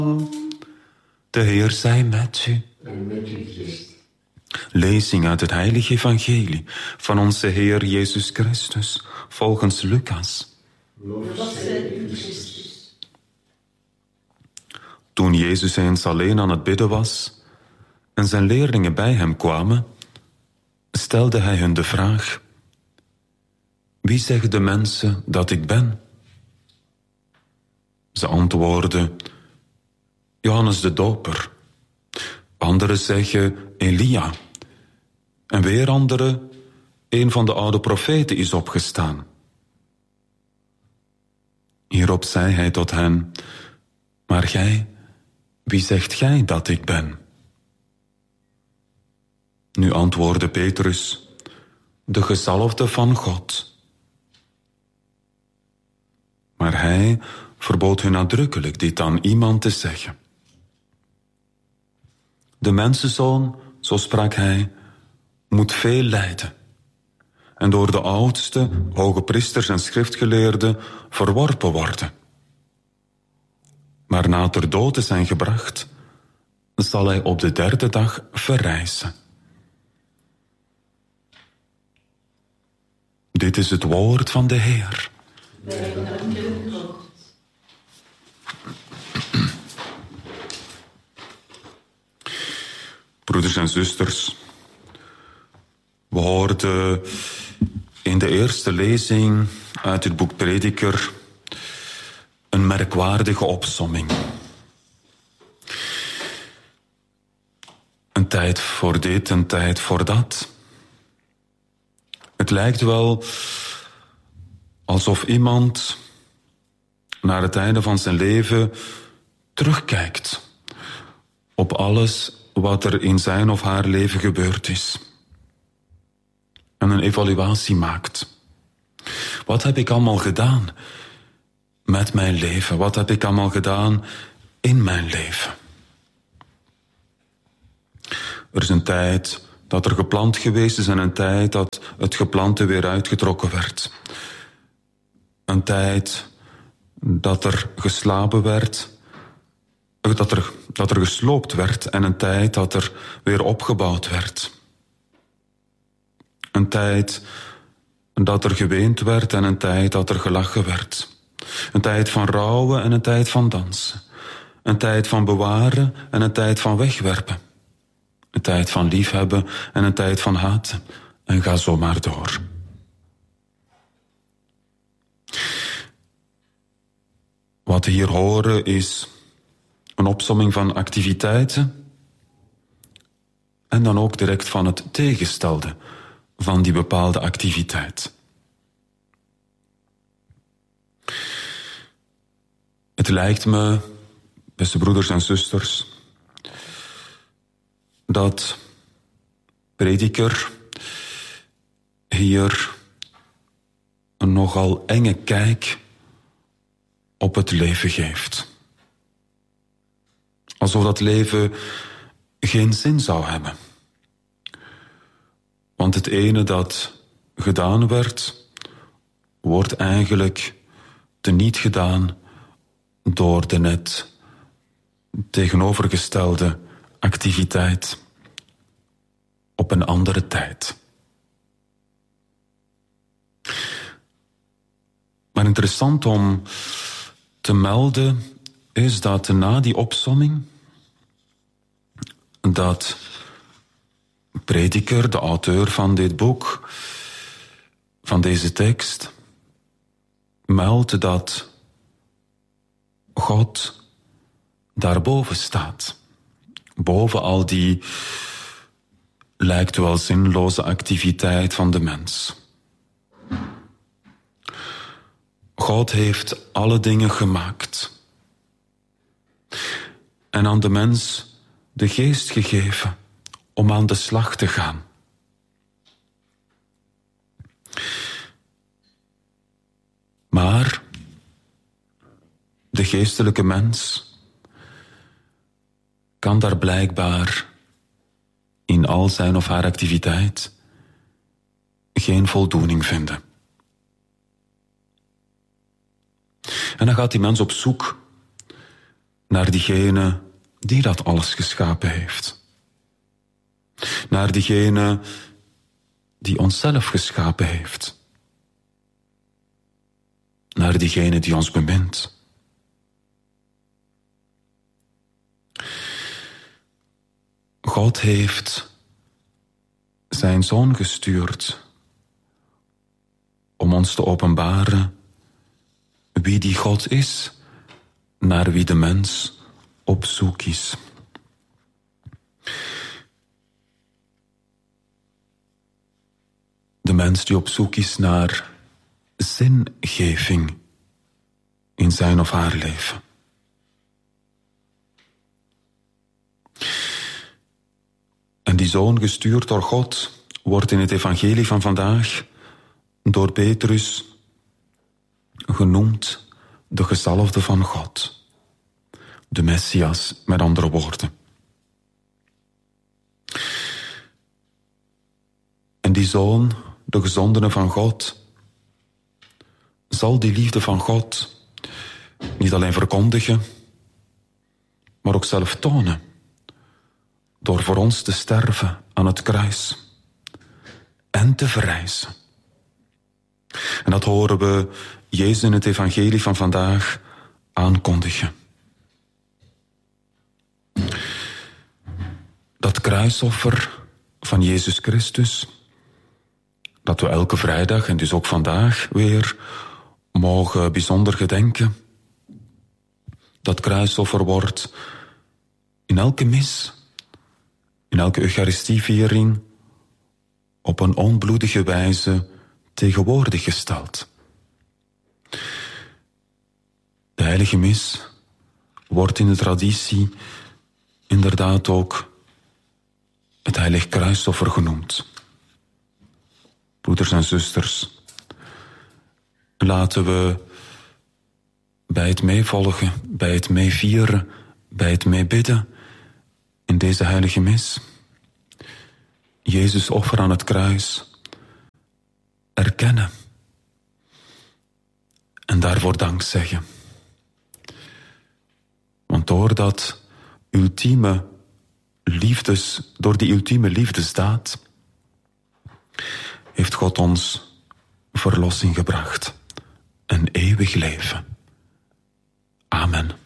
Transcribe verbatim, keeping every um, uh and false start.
De Heer zij met u. En met uw geest. Lezing uit het heilige evangelie van onze Heer Jezus Christus, volgens Lucas. Lof zij u, Christus. Toen Jezus eens alleen aan het bidden was en zijn leerlingen bij hem kwamen, stelde hij hun de vraag: wie zeggen de mensen dat ik ben? Ze antwoordden: Johannes de Doper. Anderen zeggen Elia. En weer anderen, een van de oude profeten is opgestaan. Hierop zei hij tot hen: maar gij, wie zegt gij dat ik ben? Nu antwoordde Petrus: de gezalfde van God. Maar hij verbood hun nadrukkelijk dit aan iemand te zeggen. De mensenzoon, zo sprak hij, moet veel lijden en door de oudste, hoge priesters en schriftgeleerden verworpen worden. Maar na ter dood te zijn gebracht, zal hij op de derde dag verrijzen. Dit is het woord van de Heer. Wij danken God. Broeders en zusters, we hoorden in de eerste lezing uit het boek Prediker een merkwaardige opsomming. Een tijd voor dit, een tijd voor dat. Het lijkt wel alsof iemand naar het einde van zijn leven terugkijkt op alles wat er in zijn of haar leven gebeurd is. En een evaluatie maakt. Wat heb ik allemaal gedaan met mijn leven? Wat heb ik allemaal gedaan in mijn leven? Er is een tijd dat er geplant geweest is en een tijd dat het geplante weer uitgetrokken werd. Een tijd dat er geslapen werd, dat er, dat er gesloopt werd en een tijd dat er weer opgebouwd werd. Een tijd dat er geweend werd en een tijd dat er gelachen werd. Een tijd van rouwen en een tijd van dansen. Een tijd van bewaren en een tijd van wegwerpen. Een tijd van liefhebben en een tijd van haten. En ga zo maar door. Wat we hier horen is een opsomming van activiteiten en dan ook direct van het tegenstelde van die bepaalde activiteit. Het lijkt me, beste broeders en zusters, dat Prediker hier een nogal enge kijk op het leven geeft. Alsof dat leven geen zin zou hebben. Want het ene dat gedaan werd, wordt eigenlijk teniet gedaan door de net tegenovergestelde activiteit op een andere tijd. Maar interessant om te melden is dat na die opsomming dat Prediker, de auteur van dit boek, van deze tekst, meldt dat God daarboven staat. Boven al die lijkt wel zinloze activiteit van de mens. God heeft alle dingen gemaakt en aan de mens de geest gegeven om aan de slag te gaan. Maar de geestelijke mens kan daar blijkbaar in al zijn of haar activiteit geen voldoening vinden. En dan gaat die mens op zoek naar diegene die dat alles geschapen heeft. Naar diegene die onszelf geschapen heeft. Naar diegene die ons bemint. God heeft zijn Zoon gestuurd om ons te openbaren wie die God is, naar wie de mens op zoek is. De mens die op zoek is naar zingeving in zijn of haar leven. En die Zoon, gestuurd door God, wordt in het evangelie van vandaag door Petrus genoemd de gezalfde van God. De Messias, met andere woorden. En die Zoon, de gezondene van God, zal die liefde van God niet alleen verkondigen, maar ook zelf tonen. Door voor ons te sterven aan het kruis en te verrijzen. En dat horen we Jezus in het evangelie van vandaag aankondigen. Dat kruisoffer van Jezus Christus, dat we elke vrijdag en dus ook vandaag weer mogen bijzonder gedenken. Dat kruisoffer wordt in elke mis, in elke Eucharistieviering op een onbloedige wijze tegenwoordig gesteld. De heilige mis wordt in de traditie inderdaad ook het heilig kruisoffer genoemd. Broeders en zusters, laten we bij het meevolgen, bij het meevieren, bij het meebidden in deze heilige mis Jezus offer aan het kruis erkennen en daarvoor dank zeggen. Want door dat ultieme liefdes, door die ultieme liefdesdaad heeft God ons verlossing gebracht, een eeuwig leven. Amen.